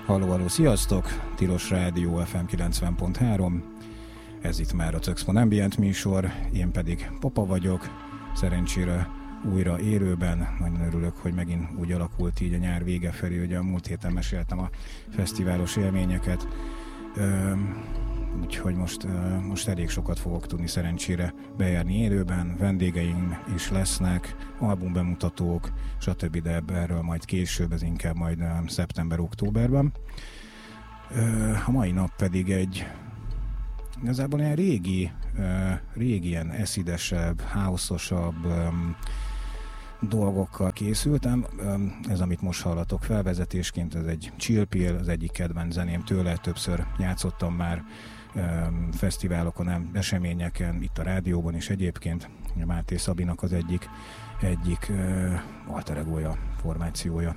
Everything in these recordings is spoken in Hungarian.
Halló, sziasztok! Tilos Rádió FM 90.3. Ez itt már a Töxpon Ambient műsor, én pedig Popa vagyok. Szerencsére újra élőben. Nagyon örülök, hogy megint úgy alakult így a nyár vége felé, ugye a múlt héten meséltem a fesztiválos élményeket. Úgyhogy most elég sokat fogok tudni szerencsére bejárni élőben, vendégeim is lesznek, albumbemutatók, stb. De erről majd később, ez inkább majd szeptember-októberben. A mai nap pedig egy igazából ilyen régi ilyen eszidesebb, house-osabb dolgokkal készültem. Ez, amit most hallatok felvezetésként, ez egy Chill Pill, az egyik kedvenc zeném tőle, többször játszottam már fesztiválokon, eseményeken, itt a rádióban is egyébként. A Máté Szabinak az egyik alter egója, formációja.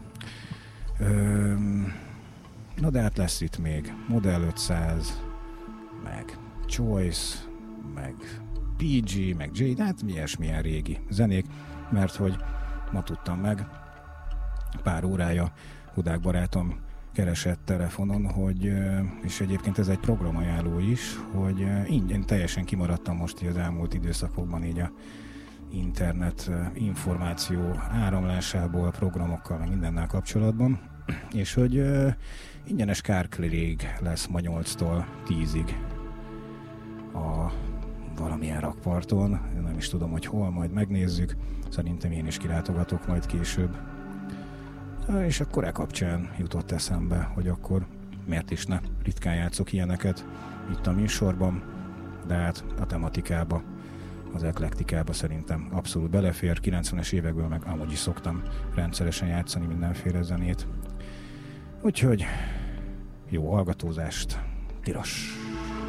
Na de hát lesz itt még Model 500, meg Choice, meg PG, meg J, de hát ilyesmilyen régi zenék, mert hogy ma tudtam meg, pár órája Hudák barátom keresett telefonon, hogy, és egyébként ez egy programajánló is, hogy ingyen teljesen kimaradtam most így az elmúlt időszakokban így a internet információ áramlásából, programokkal, meg mindennel kapcsolatban, és hogy ingyenes kárklég lesz ma 8-tól 10-ig a valamilyen rakparton, nem is tudom, hogy hol, majd megnézzük, szerintem én is kilátogatok majd később. És akkor kapcsán jutott eszembe, hogy akkor miért is ne, ritkán játszok ilyeneket itt a műsorban, de hát a tematikába, az eklektikába szerintem abszolút belefér. 90-es évekből meg amúgy is szoktam rendszeresen játszani mindenféle zenét. Úgyhogy jó hallgatózást, tilos!